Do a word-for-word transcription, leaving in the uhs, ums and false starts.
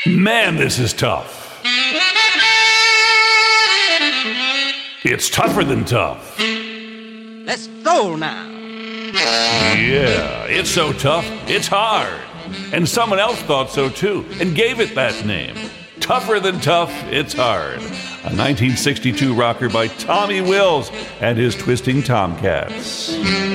Man, this is tough. It's tougher than tough. Let's roll now. Yeah, it's so tough, it's hard. And someone else thought so too, and gave it that name. Tougher Than Tough, It's Hard. A nineteen sixty-two rocker by Tommy Wills and his Twisting Tomcats.